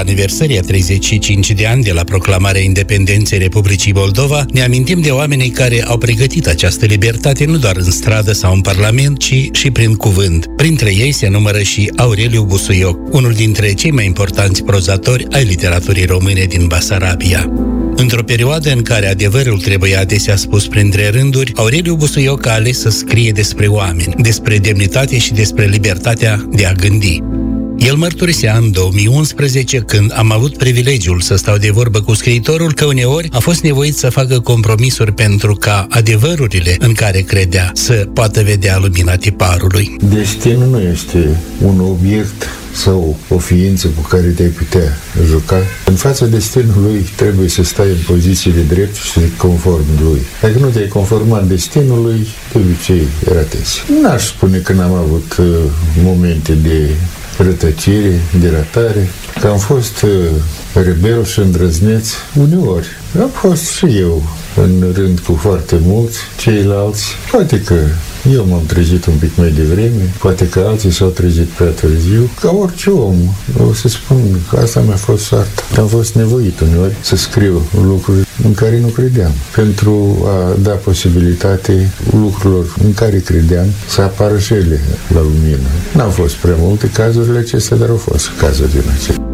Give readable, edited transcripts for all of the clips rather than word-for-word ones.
aniversării a 35 de ani de la proclamarea independenței Republicii Moldova, ne amintim de oamenii care au pregătit această libertate nu doar în stradă sau în Parlament, ci și prin cuvânt. Printre ei se numără și Aureliu Busuioc, unul dintre cei mai importanți prozatori ai literaturii române din Basarabia. Într-o perioadă în care adevărul trebuie adesea spus printre rânduri, Aureliu Busuioc a ales să scrie despre oameni, despre demnitate și despre libertatea de a gândi. El mărturisea în 2011, când am avut privilegiul să stau de vorbă cu scriitorul, că uneori a fost nevoit să facă compromisuri pentru ca adevărurile în care credea să poată vedea lumina tiparului. Destinul nu este un obiect sau o ființă cu care te-ai putea juca. În fața destinului trebuie să stai în poziție de drept și să te conformi lui. Dacă nu te-ai conformat destinului, de obicei ratezi. N-aș spune că n-am avut momente de rătăcire, de ratare, că am fost rebel și îndrăzneț uneori. Am fost și eu în rând cu foarte mulți ceilalți. Poate că eu m-am trezit un pic mai devreme, poate că alții s-au trezit prea târziu. Ca orice om, o să spun că asta mi-a fost soarta. Am fost nevoit uneori să scriu lucruri în care nu credeam, pentru a da posibilitate lucrurilor în care credeam să apară și ele la lumină. N-au fost prea multe cazurile acestea, dar au fost cazuri din acestea.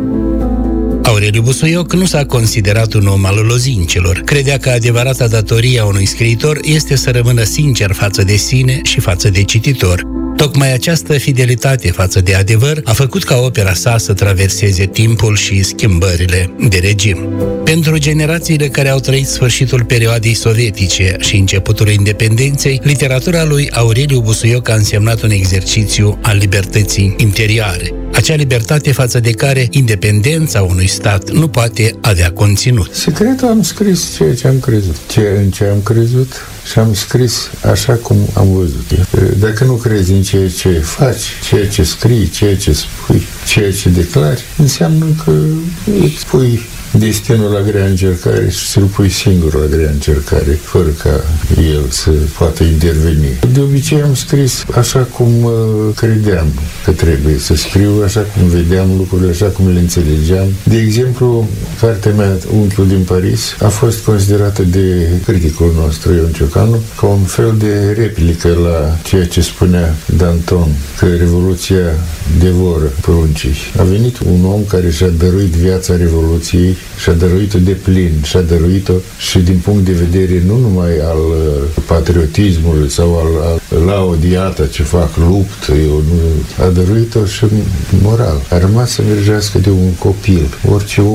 Aureliu Busuioc nu s-a considerat un om al lozincelor. Credea că adevărata datorie a unui scriitor este să rămână sincer față de sine și față de cititor. Tocmai această fidelitate față de adevăr a făcut ca opera sa să traverseze timpul și schimbările de regim. Pentru generațiile care au trăit sfârșitul perioadei sovietice și începutul independenței, literatura lui Aureliu Busuioc a însemnat un exercițiu al libertății interioare. Acea libertate față de care independența unui stat nu poate avea conținut. Secretul, am scris ceea ce am crezut. În ce am crezut și am scris așa cum am văzut. Dacă nu crezi în ceea ce faci, ceea ce scrii, ceea ce spui, ceea ce declari, înseamnă că îți pui destinul la grea încercare și să-l pui singur la grea încercare, fără ca el să poată interveni. De obicei am scris așa cum credeam că trebuie să scriu, așa cum vedeam lucrurile, așa cum le înțelegeam. De exemplu, cartea mea, Unchiul din Paris, a fost considerată de criticul nostru, Ion Ciocanu, ca un fel de replică la ceea ce spunea Danton, că Revoluția devoră pruncii. A venit un om care și-a dăruit viața Revoluției, și-a dăruit-o de plin, și-a dăruit-o și din punct de vedere nu numai al patriotismului sau al laudiata ce fac luptă, a dăruit-o și moral. A rămas să mergească de un copil. Orice